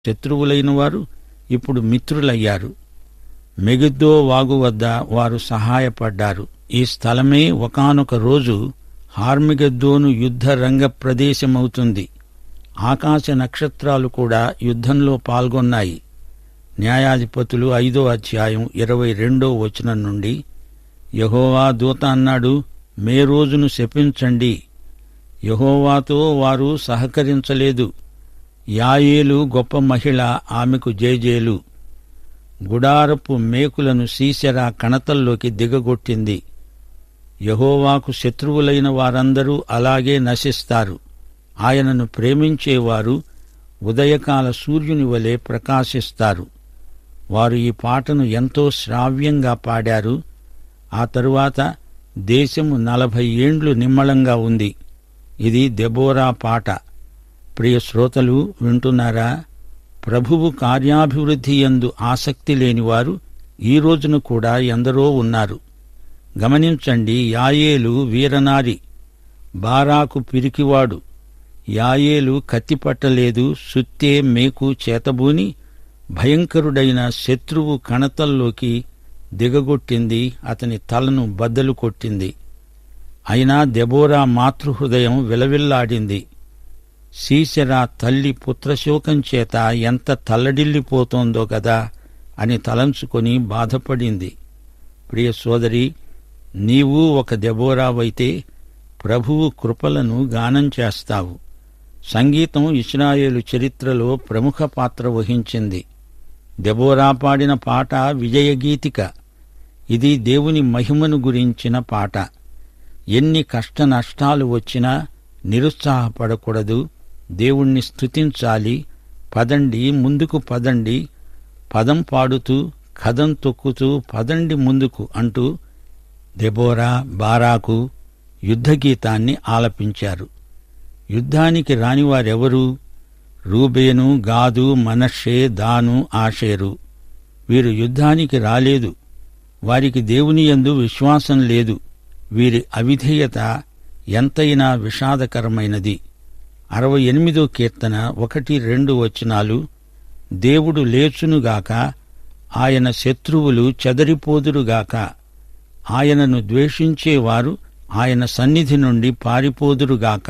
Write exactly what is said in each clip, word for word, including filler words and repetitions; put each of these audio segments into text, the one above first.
శత్రువులైన వారు ఇప్పుడు మిత్రులయ్యారు. మెగిద్దో వాగు వద్ద వారు సహాయపడ్డారు. ఈ స్థలమే ఒకానొక రోజు హార్మిగెద్దోను యుద్ధ రంగ ప్రదేశమవుతుంది. ఆకాశ నక్షత్రాలు కూడా యుద్ధంలో పాల్గొన్నాయి. న్యాయాధిపతులు ఐదో అధ్యాయం ఇరవై రెండో వచనం నుండి, యెహోవా దూత అన్నాడు, మే రోజును శపించండి. యెహోవాతో వారు సహకరించలేదు. యాయేలు గొప్ప మహిళ, ఆమెకు జేజేలు. గుడారపు మేకులను సీసెరా కణతల్లోకి దిగగొట్టింది. యెహోవాకు శత్రువులైన వారందరూ అలాగే నశిస్తారు. ఆయనను ప్రేమించేవారు ఉదయకాల సూర్యుని వలె ప్రకాశిస్తారు. వారు ఈ పాటను ఎంతో శ్రావ్యంగా పాడారు. ఆ తరువాత దేశము నలభై ఏండ్లు నిమ్మళంగా ఉంది. ఇది దెబోరా పాట. ప్రియ శ్రోతలు వింటున్నారా? ప్రభువు కార్యాభివృద్ధి యందు ఆసక్తి లేనివారు ఈ రోజున కూడా ఎందరో ఉన్నారు. గమనించండి, యాయేలు వీరనారి, బారాకు పిరికివాడు. యాయేలు కత్తిపట్టలేదు, సుత్తే మేకు చేతబూని భయంకరుడైన శత్రువు కణతల్లోకి దిగగొట్టింది, అతని తలను బద్దలు కొట్టింది. అయినా దెబోరా మాతృహృదయం విలవిల్లాడింది. సీసెరా తల్లి పుత్రశోకం చేత ఎంత తల్లడిల్లిపోతోందో గదా అని తలంచుకొని బాధపడింది. ప్రియ సోదరి, నీవు ఒక దెబోరావైతే ప్రభువు కృపలను గానం చేస్తావు. సంగీతం ఇశ్రాయేలు చరిత్రలో ప్రముఖ పాత్ర వహించింది. దెబోరా పాడిన పాట విజయగీతిక. ఇది దేవుని మహిమను గురించిన పాట. ఎన్ని కష్ట నష్టాలు వచ్చినా నిరుత్సాహపడకూడదు. దేవుణ్ణి స్తుతించాలి. పదండి, ముందుకు పదండి, పదం పాడుతూ కదం తొక్కుతూ పదండి ముందుకు అంటూ దెబోరా, బారాకు యుద్ధగీతాన్ని ఆలపించారు. యుద్ధానికి రానివారెవరు? రూబేను, గాదు, మనష్షే, దాను, ఆషేరు. వీరు యుద్ధానికి రాలేదు. వారికి దేవుని యందు విశ్వాసం లేదు. వీరి అవిధేయత ఎంతైనా విషాదకరమైనది. అరవై ఎనిమిదో కీర్తన ఒకటి రెండు వచనాలు, దేవుడు లేచునుగాక, ఆయన శత్రువులు చెదరిపోదురుగాక, ఆయనను ద్వేషించేవారు ఆయన సన్నిధి నుండి పారిపోదురుగాక.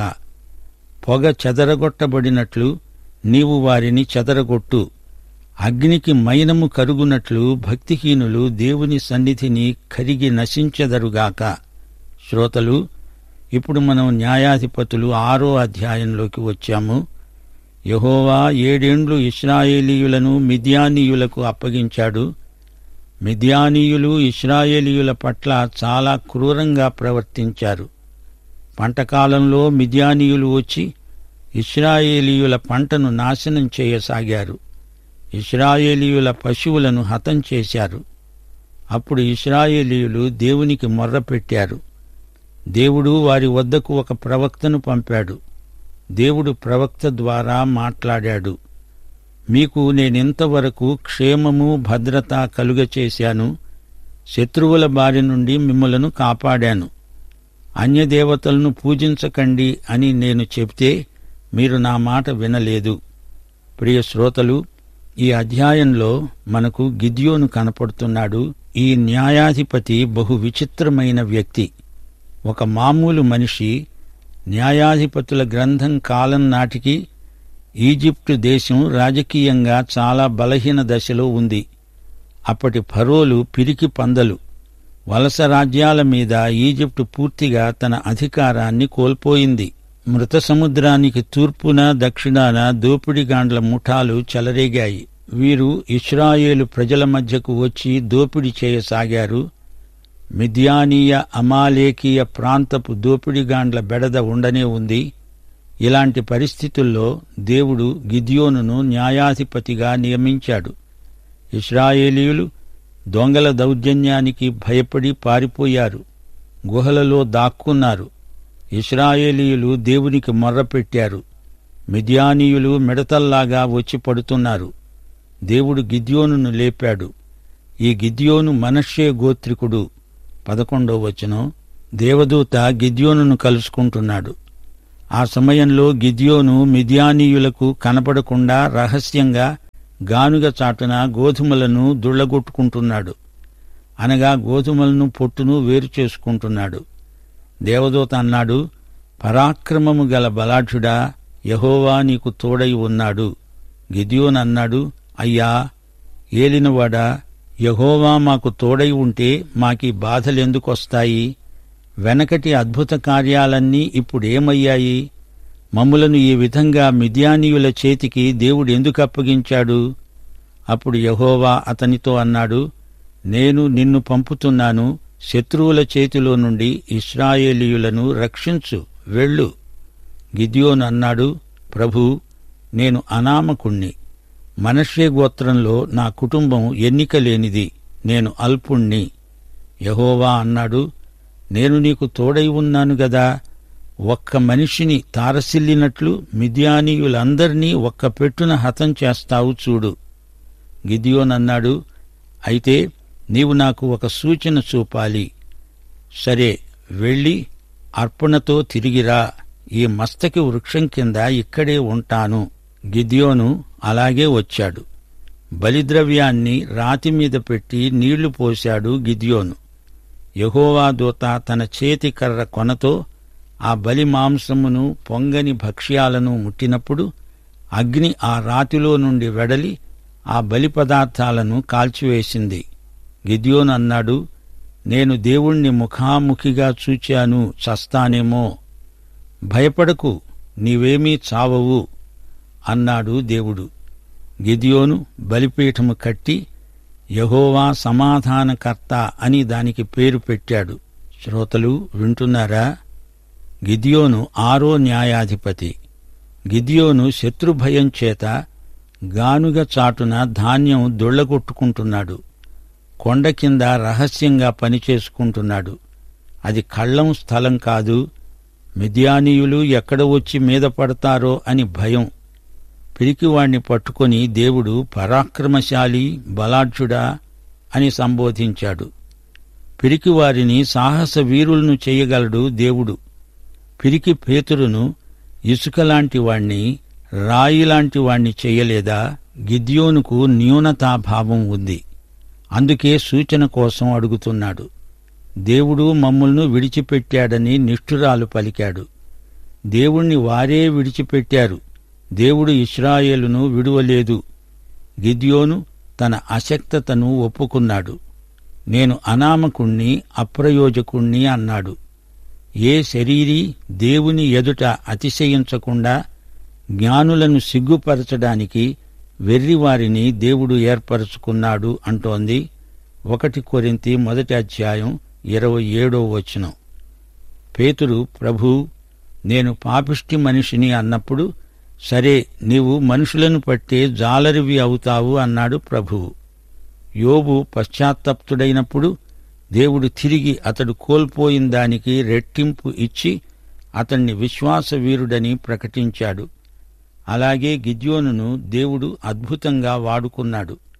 పొగ చెదరగొట్టబడినట్లు నీవు వారిని చెదరగొట్టు. అగ్నికి మైనము కరుగునట్లు భక్తిహీనులు దేవుని సన్నిధిని కరిగి నశించెదరుగాక. శ్రోతలు, ఇప్పుడు మనం న్యాయాధిపతులు ఆరో అధ్యాయంలోకి వచ్చాము. యెహోవా ఏడేండ్లు ఇశ్రాయేలీయులను మిద్యానీయులకు అప్పగించాడు. మిద్యానీయులు ఇశ్రాయేలీయుల పట్ల చాలా క్రూరంగా ప్రవర్తించారు. పంటకాలంలో మిద్యానీయులు వచ్చి ఇశ్రాయేలీయుల పంటను నాశనం చేయసాగారు. ఇశ్రాయేలీయుల పశువులను హతం చేశారు. అప్పుడు ఇశ్రాయేలీయులు దేవునికి మొర్రపెట్టారు. దేవుడు వారి వద్దకు ఒక ప్రవక్తను పంపాడు. దేవుడు ప్రవక్త ద్వారా మాట్లాడాడు. మీకు నేనింతవరకు క్షేమము భద్రత కలుగచేశాను. శత్రువుల బారి నుండి మిమ్ములను కాపాడాను. అన్యదేవతలను పూజించకండి అని నేను చెబితే మీరు నా మాట వినలేదు. ప్రియ శ్రోతలు, ఈ అధ్యాయంలో మనకు గిద్యోను కనపడుతున్నాడు. ఈ న్యాయాధిపతి బహు విచిత్రమైన వ్యక్తి. ఒక మామూలు మనిషి. న్యాయాధిపతుల గ్రంథం కాలం నాటికి ఈజిప్టు దేశం రాజకీయంగా చాలా బలహీన దశలో ఉంది. అప్పటి ఫరోలు పిరికి పందలు. వలస రాజ్యాల మీద ఈజిప్టు పూర్తిగా తన అధికారాన్ని కోల్పోయింది. మృత సముద్రానికి తూర్పున దక్షిణాన దోపిడిగాండ్ల ముఠాలు చెలరేగాయి. వీరు ఇశ్రాయేలు ప్రజల మధ్యకు వచ్చి దోపిడీ చేయసాగారు. మిద్యానీయ అమాలేకీయ ప్రాంతపు దోపిడిగాండ్ల బెడద ఉండనే ఉంది. ఇలాంటి పరిస్థితుల్లో దేవుడు గిద్యోనును న్యాయాధిపతిగా నియమించాడు. ఇశ్రాయేలీయులు దొంగల దౌర్జన్యానికి భయపడి పారిపోయారు. గుహలలో దాక్కున్నారు. ఇశ్రాయేలీయులు దేవునికి మొర్రపెట్టారు. మిద్యానీయులు మిడతల్లాగా వచ్చి పడుతున్నారు. దేవుడు గిద్యోనును లేపాడు. ఈ గిద్యోను మనష్షే గోత్రికుడు. పదకొండో వచనం, దేవదూత గిద్యోనును కలుసుకుంటున్నాడు. ఆ సమయంలో గిద్యోను మిద్యానీయులకు కనపడకుండా రహస్యంగా గానుగ చాటున గోధుమలను దుళ్లగొట్టుకుంటున్నాడు. అనగా గోధుమలను పొట్టును వేరు చేసుకుంటున్నాడు. దేవదూత అన్నాడు, పరాక్రమము గల బలాఢ్యుడా, యెహోవా నీకు తోడై ఉన్నాడు. గిద్యోను అన్నాడు, అయ్యా ఏలినవాడా, యెహోవా మాకు తోడై ఉంటే మాకీ బాధలెందుకొస్తాయి? వెనకటి అద్భుత కార్యాలన్నీ ఇప్పుడేమయ్యాయి? మమ్ములను ఈ విధంగా మిద్యానీయుల చేతికి దేవుడెందుకు అప్పగించాడు? అప్పుడు యెహోవా అతనితో అన్నాడు, నేను నిన్ను పంపుతున్నాను, శత్రువుల చేతిలో నుండి ఇశ్రాయేలీయులను రక్షించు, వెళ్ళు. గిద్యోను అన్నాడు, ప్రభూ, నేను అనామకుణ్ణి, మనష్షే గోత్రంలో నా కుటుంబం ఎన్నిక లేనిది, నేను అల్పుణ్ణి. యెహోవా అన్నాడు, నేను నీకు తోడై ఉన్నాను గదా, ఒక్క మనిషిని తారసిల్లినట్లు మిద్యానీయులందర్నీ ఒక్క పెట్టున హతం చేస్తావు చూడు. గిద్యోనన్నాడు, అయితే నీవు నాకు ఒక సూచన చూపాలి. సరే, వెళ్ళి అర్పణతో తిరిగిరా, ఈ మస్తకి వృక్షం కింద ఇక్కడే ఉంటాను. గిద్యోను అలాగే వచ్చాడు. బలిద్రవ్యాన్ని రాతిమీద పెట్టి నీళ్లు పోశాడు గిద్యోను. యెహోవా దూత తన చేతికర్ర కొనతో ఆ బలి మాంసమును పొంగని భక్ష్యాలను ముట్టినప్పుడు అగ్ని ఆ రాతిలో నుండి వెడలి ఆ బలి పదార్థాలను కాల్చివేసింది. గిద్యోను అన్నాడు, నేను దేవుణ్ణి ముఖాముఖిగా చూచాను, చస్తానేమో. భయపడకు, నీవేమీ చావవు అన్నాడు దేవుడు. గిద్యోను బలిపీఠము కట్టి యెహోవా సమాధానకర్త అని దానికి పేరు పెట్టాడు. శ్రోతలు వింటున్నారా? గిద్యోను ఆరో న్యాయాధిపతి. గిద్యోను శత్రుభయం చేత గానుగ చాటున ధాన్యం దొళ్లగొట్టుకుంటున్నాడు. కొండ కింద రహస్యంగా పనిచేసుకుంటున్నాడు. అది కళ్ళం స్థలం కాదు. మిద్యానీయులు ఎక్కడ వచ్చి మీద పడతారో అని భయం. పిరికివాణ్ణి పట్టుకొని దేవుడు పరాక్రమశాలి, బలాఢ్యుడా అని సంబోధించాడు. పిరికివారిని సాహస వీరులను చేయగలడు దేవుడు. పిరికి పేతురును ఇసుకలాంటి వాణ్ణి, రాయిలాంటి వాణ్ణి చెయ్యలేదా? గిద్యోనుకు న్యూనతాభావం ఉంది. అందుకే సూచన కోసం అడుగుతున్నాడు. దేవుడు మమ్ములను విడిచిపెట్టాడని నిష్ఠురాలు పలికాడు. దేవుణ్ణి వారే విడిచిపెట్టారు. దేవుడు ఇశ్రాయేలును విడువలేదు. గిద్యోను తన అశక్తతను ఒప్పుకున్నాడు. నేను అనామకుణ్ణి, అప్రయోజకుణ్ణి అన్నాడు. ఏ శరీరీ దేవుని ఎదుట అతిశయించకుండా జ్ఞానులను సిగ్గుపరచడానికి వెర్రివారిని దేవుడు ఏర్పరచుకున్నాడు అంటోంది ఒకటి కొరింథీ మొదటి అధ్యాయం ఇరవై ఏడో వచనం. పేతురు, ప్రభూ, నేను పాపిష్టి మనిషిని అన్నప్పుడు, సరే, నీవు మనుషులను పట్టే జాలరివి అవుతావు అన్నాడు ప్రభువు. యోబు పశ్చాత్తప్తుడైనప్పుడు దేవుడు తిరిగి అతడు కోల్పోయిన దానికి రెట్టింపు ఇచ్చి అతణ్ణి విశ్వాసవీరుడని ప్రకటించాడు. అలాగే గిద్యోనును దేవుడు అద్భుతంగా వాడుకున్నాడు.